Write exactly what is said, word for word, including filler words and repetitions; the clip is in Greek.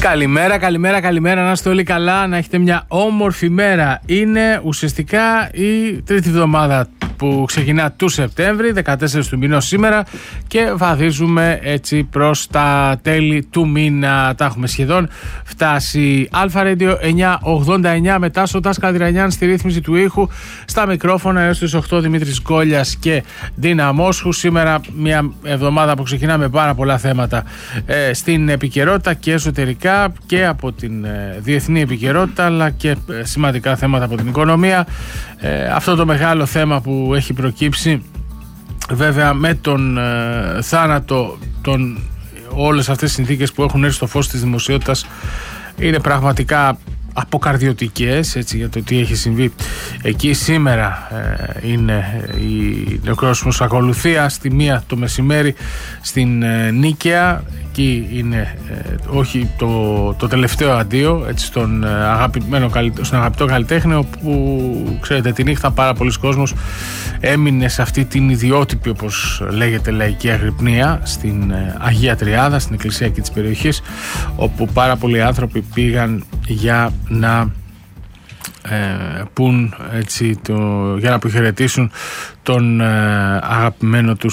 Καλημέρα, καλημέρα, καλημέρα. Να είστε όλοι καλά, να έχετε μια όμορφη μέρα. Είναι ουσιαστικά η τρίτη εβδομάδα που ξεκινά του Σεπτέμβρη, δεκατέσσερις του μηνός σήμερα, και βαδίζουμε έτσι προς τα τέλη του μήνα. Τα έχουμε σχεδόν φτάσει. Αλφα Radio εννιακόσια ογδόντα εννιά, μετά Σωτάς Καδριανιάν στη ρύθμιση του ήχου, στα μικρόφωνα έως τις οκτώ Δημήτρης Γκόλιας και Ντίνα Μόσχου. Σήμερα μια εβδομάδα που ξεκινά με πάρα πολλά θέματα ε, στην επικαιρότητα και εσωτερικά και από την ε, διεθνή επικαιρότητα, αλλά και ε, σημαντικά θέματα από την οικονομία. Ε, αυτό το μεγάλο θέμα που έχει προκύψει βέβαια με τον ε, θάνατο, τον, όλες αυτές τις συνθήκες που έχουν έρθει στο φως της δημοσιότητας είναι πραγματικά αποκαρδιωτικές, έτσι, για το τι έχει συμβεί εκεί. Σήμερα ε, είναι η νεκρόσιμος ακολουθία στη μία το μεσημέρι στην ε, Νίκαια. Εκεί είναι ε, όχι το, το τελευταίο αντίο, έτσι, στον, ε, αγαπημένο, στον αγαπητό καλλιτέχνη, όπου ξέρετε τη νύχτα πάρα πολλοί κόσμος έμεινε σε αυτή την ιδιότυπη, όπως λέγεται, λαϊκή αγρυπνία στην ε, Αγία Τριάδα, στην εκκλησία εκεί της περιοχής, όπου πάρα πολλοί άνθρωποι πήγαν για να ε, πουν, έτσι, το, για να αποχαιρετήσουν τον ε, αγαπημένο τους